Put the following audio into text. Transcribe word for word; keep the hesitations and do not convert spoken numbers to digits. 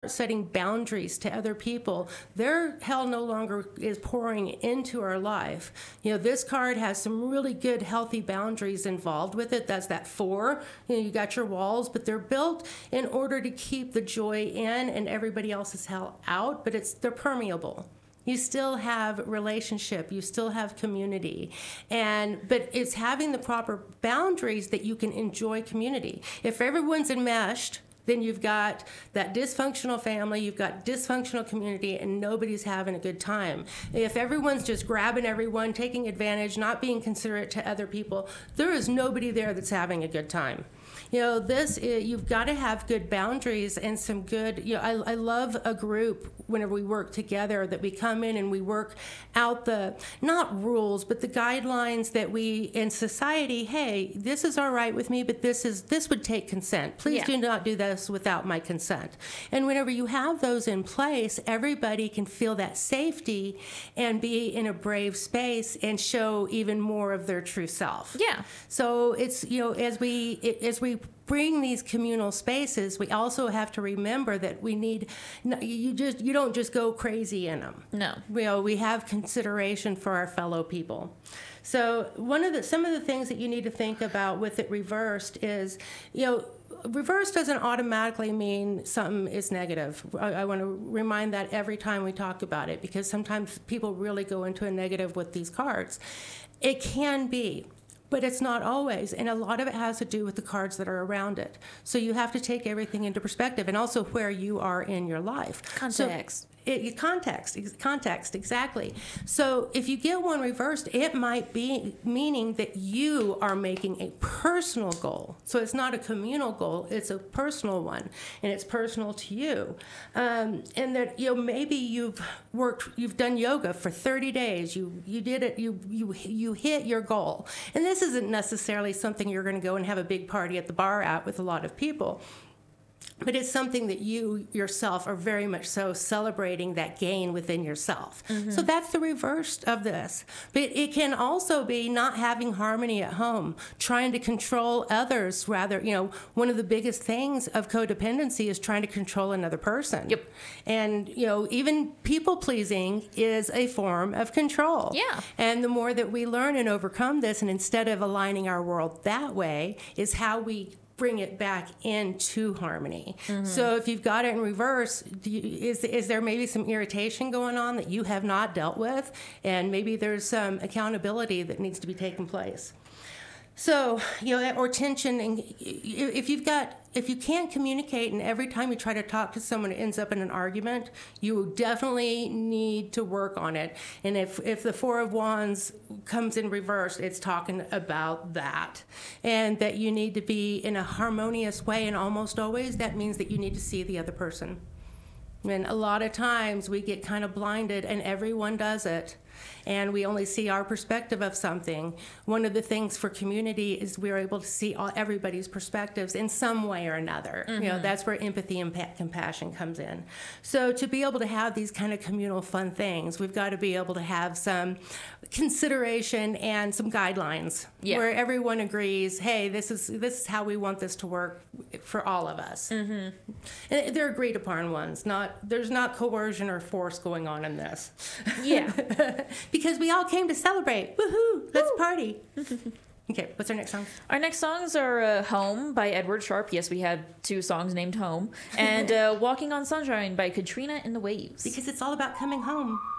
setting boundaries to other people, their hell no longer is pouring into our life. You know, this card has some really good, healthy boundaries involved with it. That's that four. You know, you got your walls, but they're built in order to keep the joy in and everybody else's hell out, but it's they're permeable. You still have relationship, you still have community, and but it's having the proper boundaries that you can enjoy community. If everyone's enmeshed, then you've got that dysfunctional family, you've got dysfunctional community, and nobody's having a good time. If everyone's just grabbing everyone, taking advantage, not being considerate to other people, there is nobody there that's having a good time. You know, this is, you've got to have good boundaries and some good, you know, I, I love a group whenever we work together that we come in and we work out the, not rules, but the guidelines that we, in society, hey, this is all right with me, but this is, this would take consent. Please Yeah. do not do this without my consent. And whenever you have those in place, everybody can feel that safety and be in a brave space and show even more of their true self. Yeah. So it's, you know, as we, as we bring these communal spaces, we also have to remember that we need, you just, you don't just go crazy in them. No. You know, we have consideration for our fellow people. So one of the, some of the things that you need to think about with it reversed is, you know, reverse doesn't automatically mean something is negative. I, I want to remind that every time we talk about it, because sometimes people really go into a negative with these cards. It can be, but it's not always, and a lot of it has to do with the cards that are around it. So you have to take everything into perspective, and also where you are in your life. Context. So, it, context, context, exactly. So if you get one reversed, it might be meaning that you are making a personal goal. So it's not a communal goal; it's a personal one, and it's personal to you. Um, and that, you know, maybe you've worked, you've done yoga for thirty days. You you did it. You you you hit your goal. And this isn't necessarily something you're going to go and have a big party at the bar at with a lot of people. But it's something that you yourself are very much so celebrating that gain within yourself. Mm-hmm. So that's the reverse of this. But it can also be not having harmony at home, trying to control others rather. You know, one of the biggest things of codependency is trying to control another person. Yep. And, you know, even people pleasing is a form of control. Yeah. And the more that we learn and overcome this, and instead of aligning our world that way, is how we bring it back into harmony. Mm-hmm. So if you've got it in reverse, do you, is is there maybe some irritation going on that you have not dealt with, and maybe there's some accountability that needs to be taking place? So, you know, or tension, and if you've got, if you can't communicate, and every time you try to talk to someone, it ends up in an argument, you definitely need to work on it. And if, if the Four of Wands comes in reverse, it's talking about that. And that you need to be in a harmonious way, and almost always that means that you need to see the other person. And a lot of times we get kind of blinded, and everyone does it, and we only see our perspective of something. One of the things for community is we're able to see all, everybody's perspectives in some way or another. Mm-hmm. You know, that's where empathy and pa- compassion comes in. So to be able to have these kind of communal fun things, we've got to be able to have some consideration and some guidelines, yeah, where everyone agrees, hey, this is this is how we want this to work for all of us. Mm-hmm. And they're agreed upon ones. Not there's not coercion or force going on in this. Yeah. Because we all came to celebrate. Woohoo! Let's Woo. Party. Okay, what's our next song? Our next songs are uh, Home by Edward Sharpe. Yes, we had two songs named Home. And uh, Walking on Sunshine by Katrina and the Waves. Because it's all about coming home.